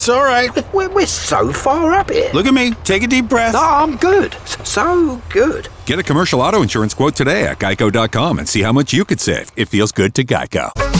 It's all right. We're so far up here. Look at me. Take a deep breath. No, I'm good. So good. Get a commercial auto insurance quote today at geico.com and see how much you could save. It feels good to Geico.